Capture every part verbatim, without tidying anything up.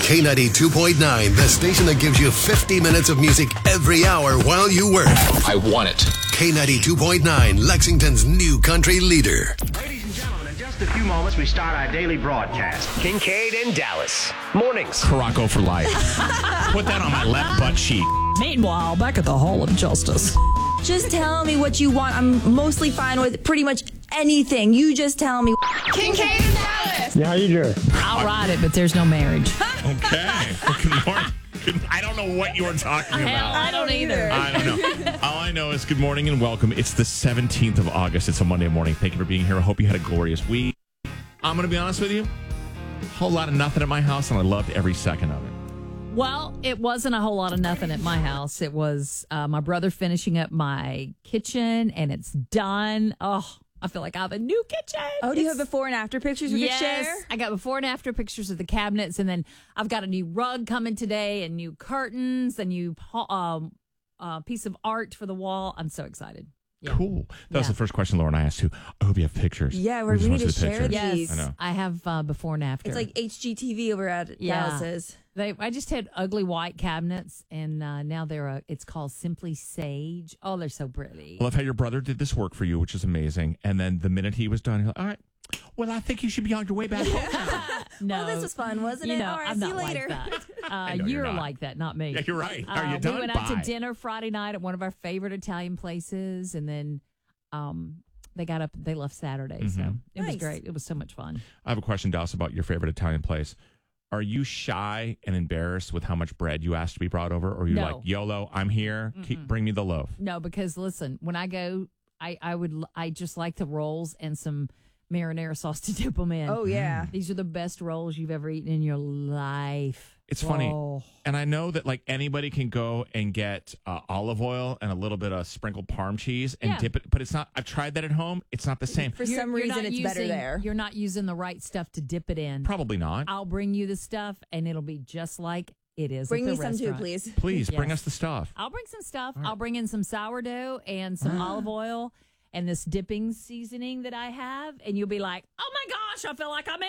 K ninety-two point nine, the station that gives you fifty minutes of music every hour while you work. I want it. K ninety-two point nine, Lexington's new country leader. Ladies and gentlemen, in just a few moments, we start our daily broadcast. Kincaid and Dallas. Mornings. Caraco for life. Put that on my left butt cheek. Meanwhile, back at the Hall of Justice. Just tell me what you want. I'm mostly fine with pretty much anything. You just tell me. Kincaid and Dallas. Yeah, how you doing? I'll ride it, but there's no marriage. Okay. Well, good morning. Good, I don't know what you were talking about. Hell, I don't either. I don't know. All I know is good morning and welcome. It's the seventeenth of August. It's a Monday morning. Thank you for being here. I hope you had a glorious week. I'm going to be honest with you. A whole lot of nothing at my house, and I loved every second of it. Well, it wasn't a whole lot of nothing at my house. It was uh, my brother finishing up my kitchen, and it's done. Oh, I feel like I have a new kitchen. Oh, do you It's- have before and after pictures we yes, could share? I got before and after pictures of the cabinets, and then I've got a new rug coming today, and new curtains, a new um, uh, piece of art for the wall. I'm so excited. Yeah. Cool. That was Yeah. the first question Lauren I asked too. I hope you have pictures. Yeah, We we just need want to see share pictures. these. Yes, I know. I have uh, before and after. It's like H G T V over at Yeah. Dallas's. They, I just had ugly white cabinets, and uh, now they're a, it's called Simply Sage. Oh, they're so pretty. I love how your brother did this work for you, which is amazing. And then the minute he was done, he's like, all right, well, I think you should be on your way back home. No, Well, this was fun, wasn't you it? know, All right, I'm see not you later. like that. Uh, know you're you're not. like that, not me. Yeah, you're right. Are Uh, you done? We went out Bye. to dinner Friday night at one of our favorite Italian places, and then um, they got up. They left Saturday, so Mhm. it was Nice. great. It was so much fun. I have a question, Dallas, about your favorite Italian place. Are you shy and embarrassed with how much bread you asked to be brought over? Or are you No. like, YOLO, I'm here, keep bring me the loaf? No, because listen, when I go, I I would l- I just like the rolls and some marinara sauce to dip them in. Oh, yeah. These are the best rolls you've ever eaten in your life. It's funny. Oh. And I know that like anybody can go and get uh, olive oil and a little bit of sprinkled parm cheese and Yeah. dip it, but it's not, I've tried that at home. It's not the same. For You're- some you're reason, not it's better using- there. You're not using the right stuff to dip it in. Probably not. I'll bring you the stuff, and it'll be just like it is. Bring at me the some too, restaurant. please. Please bring Yes. us the stuff. I'll bring some stuff. I'll bring in some sourdough and some olive oil and this dipping seasoning that I have, and you'll be like, "Oh my gosh, I feel like I'm in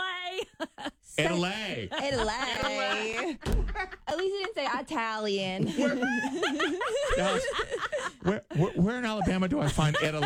Italy." Italy. Italy. At least you didn't say Italian. Dallas, where, where, where in Alabama do I find Italy?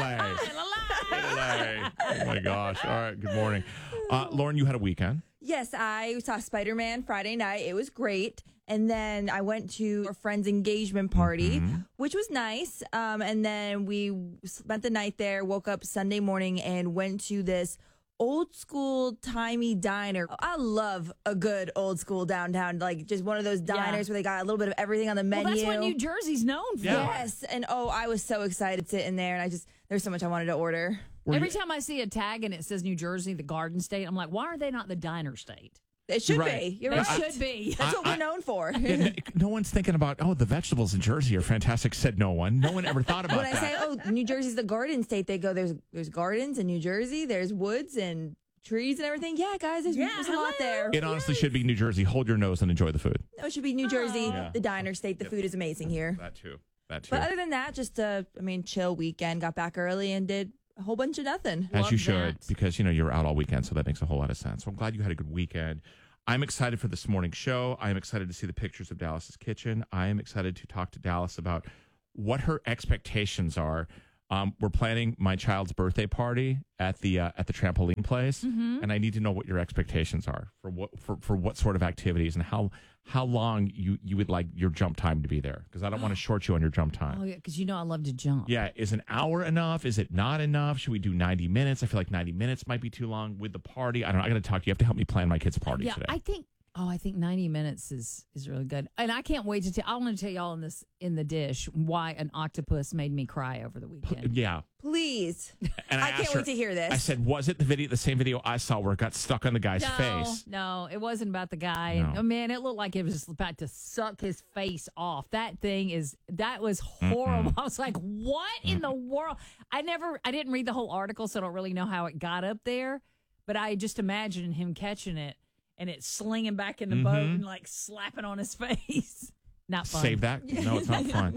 Italy. Oh my gosh. All right. Good morning. Uh, Lauren, you had a weekend. Yes, I saw Spider-Man Friday night. It was great. And then I went to a friend's engagement party, which was nice. Um, and then we spent the night there, woke up Sunday morning, and went to this old school timey diner. I love a good old school downtown, like just one of those diners where they got a little bit of everything on the menu. Well, that's what New Jersey's known for. Yeah. Yes. And oh, I was so excited sitting there, and I just, there's so much I wanted to order. Were Every you- time I see a tag and it says New Jersey, the Garden State, I'm like, why are they not the diner state? It should Right. be. You're They right. should be. That's what I- we're known for. Yeah, n- no one's thinking about, oh, the vegetables in Jersey are fantastic, said no one. No one ever thought about When I that. say, oh, New Jersey's the garden state, they go, there's there's gardens in New Jersey, there's woods and trees and everything. Yeah, guys, there's, Yeah, there's a lot there. It honestly should be New Jersey. Hold your nose and enjoy the food. No, it should be New Jersey, Yeah. the diner state. The food is amazing here. That too. That too. But other than that, just a, I mean, chill weekend. Got back early and did a whole bunch of nothing. As Love you should, that. because, you know, you're out all weekend, so that makes a whole lot of sense. So I'm glad you had a good weekend. I'm excited for this morning's show. I am excited to see the pictures of Dallas's kitchen. I am excited to talk to Dallas about what her expectations are. Um, we're planning my child's birthday party at the uh, at the trampoline place, and I need to know what your expectations are for what for, for what sort of activities and how how long you, you would like your jump time to be there, because I don't want to short you on your jump time. Oh, yeah, because you know I love to jump. Yeah, is an hour enough? Is it not enough? Should we do ninety minutes? I feel like ninety minutes might be too long with the party. I don't know. I got to talk to you. You have to help me plan my kid's party Yeah, today. I think. Oh, I think ninety minutes is is really good, and I can't wait to tell. I want to tell y'all in this in the dish why an octopus made me cry over the weekend. yeah. Please. And I, I can't asked her- wait to hear this. I said, was it the video, the same video I saw where it got stuck on the guy's No, face? no, it wasn't about the guy. No. And, oh man, it looked like it was just about to suck his face off. That thing is that was horrible. Mm-mm. I was like, what in the world? I never, I didn't read the whole article, so I don't really know how it got up there. But I just imagined him catching it and it slinging back in the boat Mhm. and like slapping on his face. Not fun. Save that. No, it's not fun.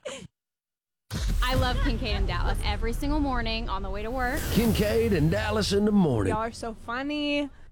I love Kincaid and Dallas every single morning on the way to work. Kincaid and Dallas in the morning. Y'all are so funny.